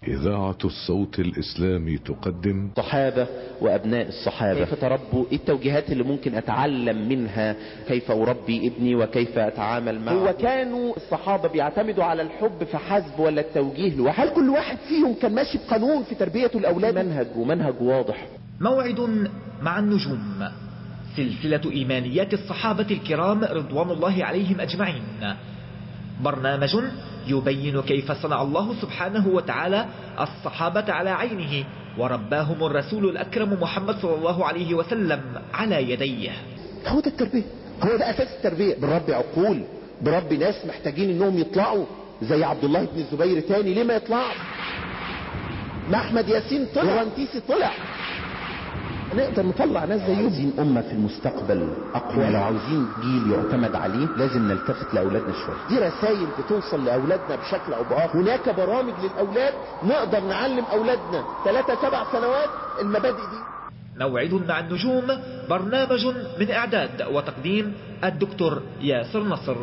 إذاعة الصوت الإسلامي تقدم الصحابة وأبناء الصحابة كيف تربوا، إيه التوجيهات اللي ممكن أتعلم منها، كيف أربي ابني وكيف أتعامل معه. هو كانوا الصحابة بيعتمدوا على الحب فحسب ولا التوجيه لوحده؟ هل كل واحد فيهم كان ماشي بقانون في تربية الأولاد؟ منهج واضح. موعد مع النجوم، سلسلة إيمانيات الصحابة الكرام رضوان الله عليهم أجمعين، برنامج يبين كيف صنع الله سبحانه وتعالى الصحابة على عينه ورباهم الرسول الأكرم محمد صلى الله عليه وسلم على يديه. هو ده التربية، هو ده أساس التربية. بربي عقول، بربي ناس محتاجين انهم يطلعوا زي عبد الله بن الزبير تاني. ليه ما يطلعش؟ ما احمد ياسين طلع ورنتيسي طلع، نقدر نطلع ناس زيهم. عايزين أمة في المستقبل أقوى، لو عاوزين جيل يعتمد عليه لازم نلتفت لأولادنا شوية. دي رسائل بتوصل لأولادنا بشكل أو بآخر. هناك برامج للأولاد نقدر نعلم أولادنا 3-7 سنوات المبادئ دي. موعد مع النجوم، برنامج من إعداد وتقديم الدكتور ياسر نصر.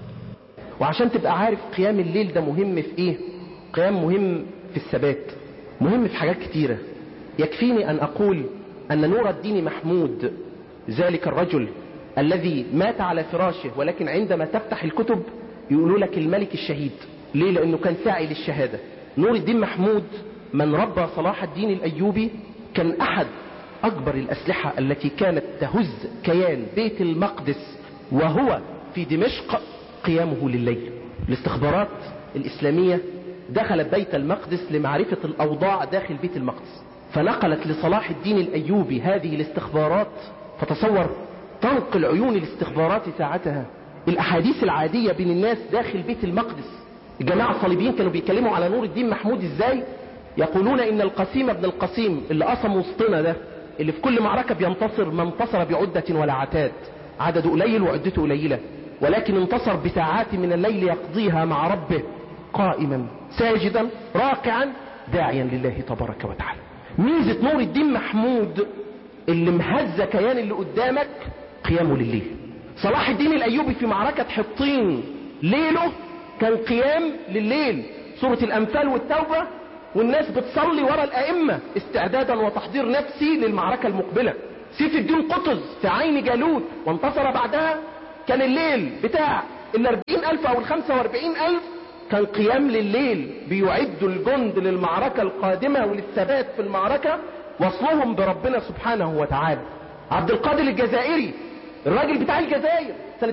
وعشان تبقى عارف قيام الليل ده مهم في إيه؟ قيام مهم في الثبات، مهم في حاجات كتيرة. يكفيني أن أقول أن نور الدين محمود، ذلك الرجل الذي مات على فراشه ولكن عندما تفتح الكتب يقولوا لك الملك الشهيد. ليه؟ لأنه كان ساعي للشهادة. نور الدين محمود من ربى صلاح الدين الأيوبي كان أحد أكبر الأسلحة التي كانت تهز كيان بيت المقدس وهو في دمشق قيامه لليل. الاستخبارات الإسلامية دخلت بيت المقدس لمعرفة الأوضاع داخل بيت المقدس، فنقلت لصلاح الدين الأيوبي هذه الاستخبارات. فتصور تنقل عيون الاستخبارات ساعتها الأحاديث العادية بين الناس داخل بيت المقدس. الجماعة الصليبيين كانوا بيتكلموا على نور الدين محمود ازاي؟ يقولون ان القسيم ابن القسيم اللي قسم وسطنا ده، اللي في كل معركة بينتصر ما انتصر بعدة ولا عتاد، عدده قليل وعدته قليلة، ولكن انتصر بساعات من الليل يقضيها مع ربه قائما ساجدا راكعا داعيا لله تبارك وتعالى. ميزة نور الدين محمود اللي مهزة كيان اللي قدامك قيامه لليل. صلاح الدين الأيوبي في معركة حطين ليله كان قيام لليل، سورة الأنفال والتوبة والناس بتصلي ورا الأئمة استعدادا وتحضير نفسي للمعركة المقبلة. سيف الدين قطز في عين جالوت وانتصر بعدها كان الليل بتاع 40,000 أو 45,000 كان قيام لليل، بيعدوا الجند للمعركة القادمة وللثبات في المعركة وصلهم بربنا سبحانه وتعالى. عبد القادر الجزائري الراجل بتاع الجزائر سنة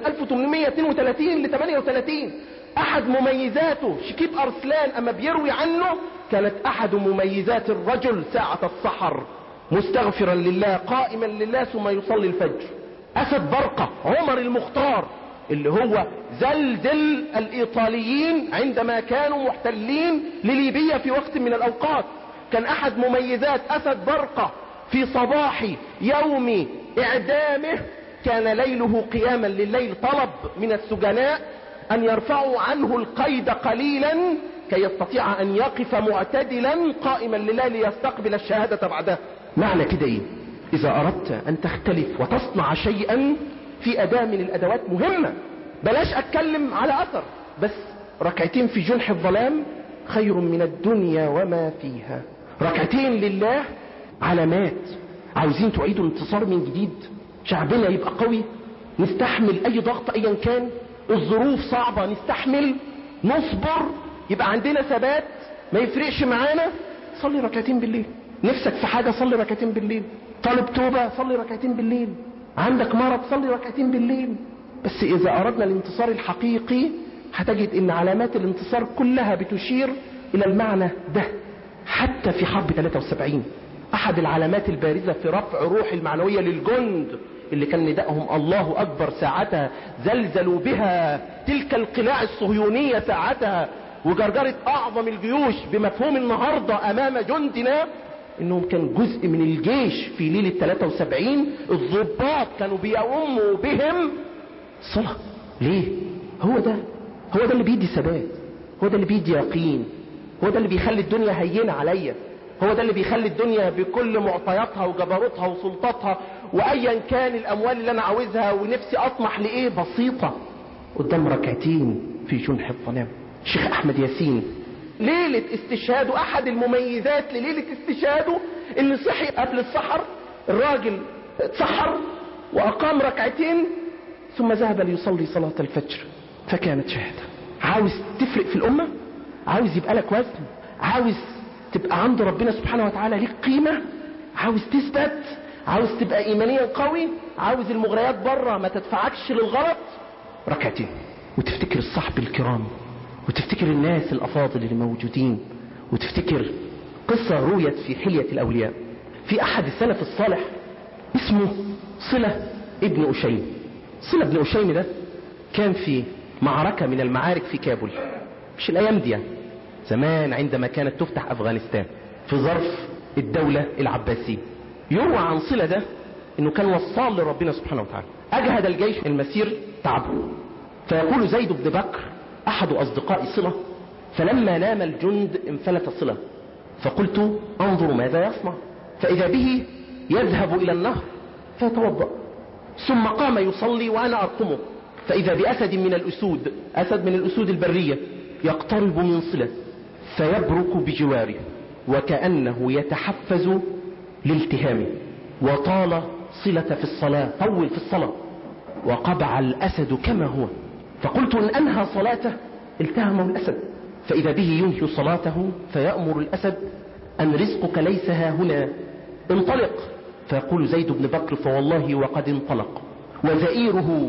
1832 ل 38 أحد مميزاته شكيب أرسلان أما بيروي عنه كانت أحد مميزات الرجل ساعة السحر مستغفرا لله قائما لله ثم يصلي الفجر. أسد برقة عمر المختار اللي هو زلزل الإيطاليين عندما كانوا محتلين لليبيا في وقت من الأوقات، كان أحد مميزات أسد برقة في صباح يوم إعدامه كان ليله قياما لليل. طلب من السجناء أن يرفعوا عنه القيد قليلا كي يستطيع أن يقف معتدلا قائما لله ليستقبل الشهادة بعدها. معنى كده إيه؟ إذا أردت أن تختلف وتصنع شيئا في أداة من الأدوات مهمة، بلاش أتكلم على أثر، بس ركعتين في جنح الظلام خير من الدنيا وما فيها. ركعتين لله علامات. عاوزين تعيدوا الانتصار من جديد، شعبنا يبقى قوي، نستحمل أي ضغط أيا كان، الظروف صعبة نستحمل نصبر، يبقى عندنا ثبات، ما يفرقش معانا. صلي ركعتين بالليل. نفسك في حاجة صلي ركعتين بالليل. طالب توبة صلي ركعتين بالليل. عندك مرض صلي ركعتين بالليل. بس إذا أردنا الانتصار الحقيقي هتجد إن علامات الانتصار كلها بتشير إلى المعنى ده. حتى في حرب 73 أحد العلامات البارزة في رفع روح المعنوية للجند اللي كان ندائهم الله أكبر ساعتها، زلزلوا بها تلك القلاع الصهيونية ساعتها وجرجرت أعظم الجيوش بمفهوم النهاردة أمام جندنا، إنهم كان جزء من الجيش في ليلة 73. الضباط كانوا بيقوموا بهم الصلاة. ليه؟ هو ده اللي بيدي ثبات، هو ده اللي بيدي يقين، هو ده اللي بيخلي الدنيا هينة عليا، هو ده اللي بيخلي الدنيا بكل معطياتها وجبروتها وسلطاتها وايا كان الاموال اللي انا عاوزها ونفسي اطمح لايه بسيطة قدام ركعتين في جنح الظلام. الشيخ احمد ياسين ليلة استشهاده، احد المميزات لليلة استشهاده ان صحي قبل السحر، الراجل اتسحر واقام ركعتين ثم ذهب ليصلي صلاة الفجر فكانت شهادة. عاوز تفرق في الامة، عاوز يبقى لك وزن، عاوز تبقى عند ربنا سبحانه وتعالى ليك قيمة، عاوز تثبت، عاوز تبقى ايمانيا قوي، عاوز المغريات بره ما تدفعكش للغلط، ركعتين وتفتكر الصحب الكرام وتفتكر الناس الافاضل اللي موجودين وتفتكر قصة رويت في حلية الاولياء في احد السلف الصالح اسمه صلة ابن أشيم. صلة ابن أشيم ده كان في معركة من المعارك في كابول، مش الايام دي، زمان عندما كانت تفتح افغانستان في ظرف الدولة العباسية. يروى عن صلة ده انه كان وصال لربنا سبحانه وتعالى، اجهد الجيش المسير تعبه، فيقول زيد بن بكر احد اصدقاء صلة فلما نام الجند انفلت صلة فقلت انظر ماذا يصنع، فاذا به يذهب الى النهر فيتوضأ، ثم قام يصلي وانا ارقمه فاذا باسد من الاسود، اسد من الاسود البرية يقترب من صلة فيبرك بجواره وكأنه يتحفز لالتهامه، وطال صلة في الصلاة، طول في الصلاة وقبع الأسد كما هو، فقلت إن أنهى صلاته التهمه الأسد، فإذا به ينهي صلاته فيأمر الأسد أن رزقك ليس ها هنا انطلق، فيقول زيد بن بكر فوالله وقد انطلق وزئيره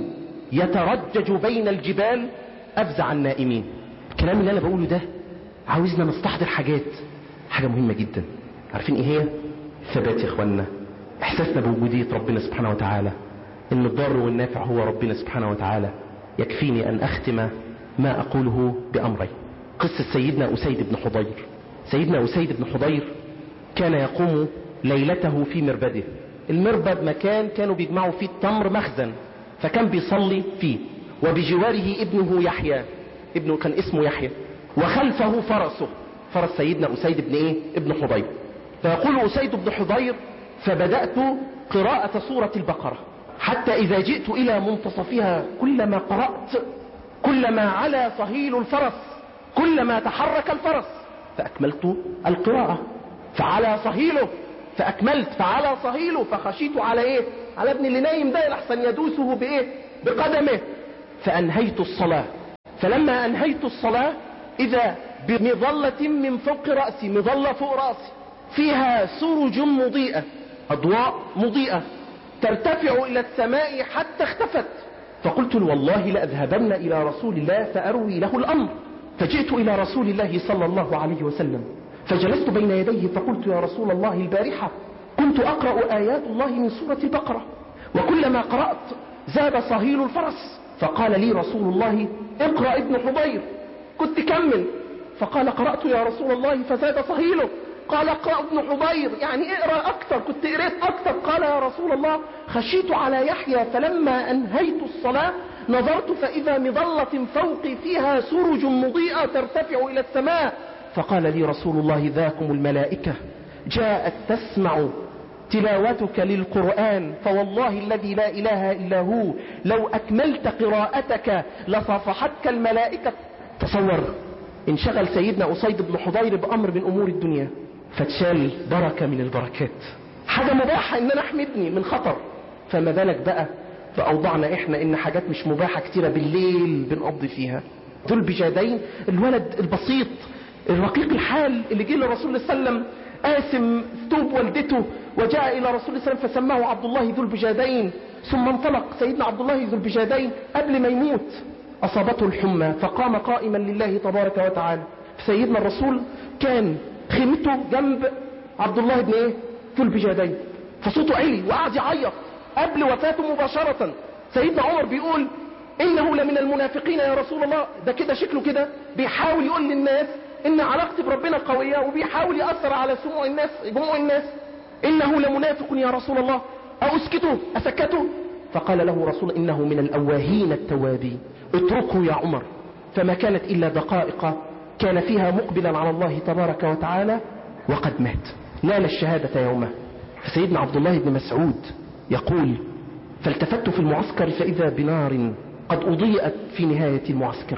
يترجج بين الجبال أفزع النائمين. الكلام اللي أنا بقوله ده عاوزنا نستحضر حاجة مهمة جدا. عارفين ايه هي؟ ثبات يا اخوانا، احساسنا بوجودية ربنا سبحانه وتعالى، ان الضار والنافع هو ربنا سبحانه وتعالى. يكفيني ان اختم ما اقوله بامرين. قصة سيدنا أسيد بن حضير. سيدنا أسيد بن حضير كان يقوم ليلته في مربده. المربد مكان كانوا بيجمعوا فيه التمر، مخزن، فكان بيصلي فيه، وبجواره ابنه يحيى، ابنه كان اسمه يحيى، وخلفه فرسه، فرس سيدنا أسيد بن ايه؟ ابن حضير. فيقول أسيد بن حضير فبدأت قراءة سورة البقرة حتى إذا جئت إلى منتصفها كلما قرأت كلما علا صهيل الفرس كلما تحرك الفرس، فأكملت القراءة، فعلى صهيله فأكملت، فعلى صهيله، فخشيت على ايه؟ على ابن اللي نايم ده لحسن يدوسه بايه؟ بقدمه، فأنهيت الصلاة. فلما أنهيت الصلاة إذا بمظلة من فوق رأسي، مظلة فوق رأسي فيها سرج مضيئة، أضواء مضيئة ترتفع إلى السماء حتى اختفت، فقلت والله لأذهبن إلى رسول الله فأروي له الأمر. فجئت إلى رسول الله صلى الله عليه وسلم فجلست بين يديه فقلت يا رسول الله البارحة كنت أقرأ آيات الله من سورة البقرة وكلما قرأت زاد صهيل الفرس، فقال لي رسول الله اقرأ ابن حضير، كنت كمل، فقال قرأت يا رسول الله فزاد صهيله، قال اقرأ ابن حضير يعني اقرأ أكثر، كنت قرأت أكثر، قال يا رسول الله خشيت على يحيى، فلما أنهيت الصلاة نظرت فإذا مظلة فوقي فيها سرج مضيئة ترتفع إلى السماء، فقال لي رسول الله ذاكم الملائكة جاءت تسمع تلاوتك للقرآن، فوالله الذي لا إله إلا هو لو أكملت قراءتك لصافحتك الملائكة. تصور انشغل سيدنا أسيد بن حضير بأمر من أمور الدنيا فتشال بركة من البركات، حاجة مباحة إن أنا أحمدني من خطر، فما بالك بقى بأوضعنا إحنا إن حاجات مش مباحة كتيرة بالليل بنقضي فيها. ذو البجادين الولد البسيط الرقيق الحال اللي جه للرسول صلى الله عليه وسلم قاسم ثوب والدته وجاء إلى رسول الله صلى الله عليه وسلم فسماه عبد الله ذو البجادين، ثم انطلق سيدنا عبد الله ذو البجادين قبل ما يموت أصابته الحمى فقام قائما لله تبارك وتعالى. سيدنا الرسول كان خيمته جنب عبد الله بن ايه؟ ذو البجادين، فصوته عالي وقعد يعيط قبل وفاته مباشرة. سيدنا عمر بيقول إنه لمن المنافقين يا رسول الله، ده كده شكله كده بيحاول يقول للناس إن علاقتي بربنا قوية وبيحاول يأثر على سموع الناس جموع الناس، إنه لمنافق يا رسول الله أسكته أسكته؟ فقال له رسول إنه من الأواهين التوابين، اتركه يا عمر، فما كانت إلا دقائق كان فيها مقبلا على الله تبارك وتعالى وقد مات، نال الشهادة يومه. فسيدنا عبد الله بن مسعود يقول فالتفت في المعسكر فإذا بنار قد أضيئت في نهاية المعسكر،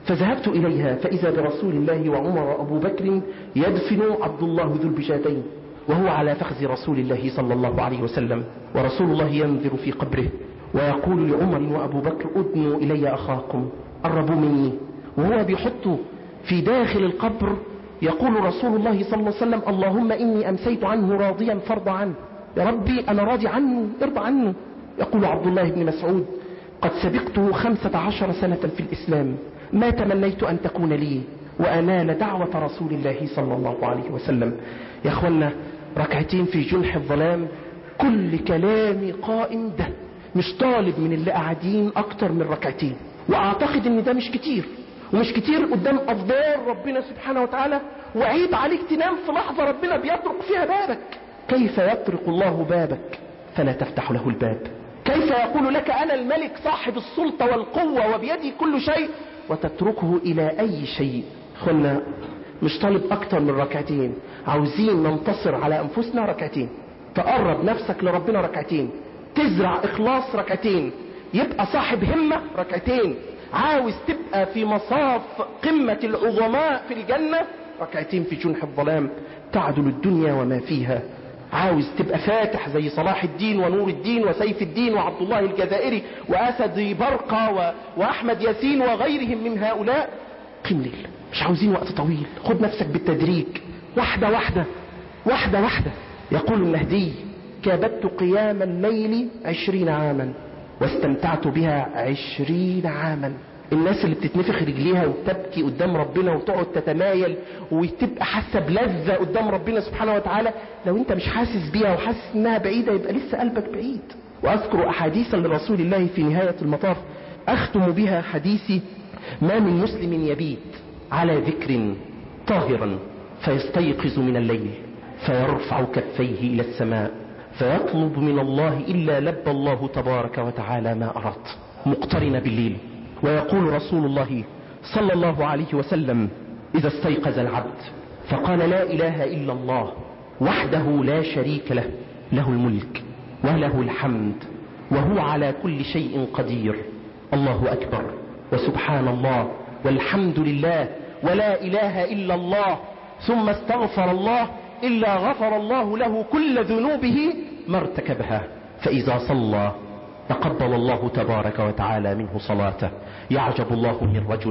فذهبت إليها فإذا برسول الله وعمر وأبو بكر يدفن عبد الله ذو البجاتين وهو على فخذ رسول الله صلى الله عليه وسلم، ورسول الله ينظر في قبره ويقول لعمر وأبو بكر أدنوا إلي أخاكم، قربوا مني. وهو بيحط في داخل القبر يقول رسول الله صلى الله عليه وسلم اللهم إني أمسيت عنه راضيا فارض عنه، يا ربي أنا راضي عنه ارضى عنه. يقول عبد الله بن مسعود قد سبقته 15 سنة في الإسلام، ما تمنيت أن تكون لي وأنال دعوة رسول الله صلى الله عليه وسلم. يا أخوانا ركعتين في جنح الظلام، كل كلامي قائم ده، مش طالب من اللي قاعدين أكتر من ركعتين، وأعتقد أن ده مش كتير، ومش كتير قدام أفضال ربنا سبحانه وتعالى. وعيب عليك تنام في لحظة ربنا بيطرق فيها بابك. كيف يطرق الله بابك فلا تفتح له الباب؟ كيف يقول لك أنا الملك صاحب السلطة والقوة وبيدي كل شيء وتتركه إلى أي شيء؟ أخوانا مش طالب أكتر من ركعتين، عاوزين ننتصر على أنفسنا ركعتين، تقرب نفسك لربنا ركعتين، تزرع إخلاص ركعتين، يبقى صاحب همة ركعتين، عاوز تبقى في مصاف قمة العظماء في الجنة ركعتين في جنح الظلام تعدل الدنيا وما فيها. عاوز تبقى فاتح زي صلاح الدين ونور الدين وسيف الدين وعبد الله الجزائري وأسد برقة وأحمد ياسين وغيرهم من هؤلاء، قم ليل، مش عاوزين وقت طويل، خد نفسك بالتدريج، واحدة واحدة واحدة واحدة. يقول المهدي كابدت قيام الليل 20 عاما واستمتعت بها 20 عاما. الناس اللي بتتنفخ رجليها وتبكي قدام ربنا وتقعد تتمايل وتبقى حاسه بلذة قدام ربنا سبحانه وتعالى، لو انت مش حاسس بيها وحاسس انها بعيدة يبقى لسه قلبك بعيد. واذكر احاديثا لرسول الله في نهاية المطاف اختم بها حديثي: ما من مسلم يبيت على ذكر طاهرا فيستيقظ من الليل فيرفع كفيه الى السماء فيطلب من الله إلا لبى الله تبارك وتعالى ما أراد، مقترن بالليل. ويقول رسول الله صلى الله عليه وسلم إذا استيقظ العبد فقال لا إله إلا الله وحده لا شريك له، له الملك وله الحمد وهو على كل شيء قدير، الله أكبر وسبحان الله والحمد لله ولا إله إلا الله، ثم استغفر الله إلا غفر الله له كل ذنوبه ما ارتكبها. فإذا صلى تقبل الله تبارك وتعالى منه صلاته. يعجب الله من رجل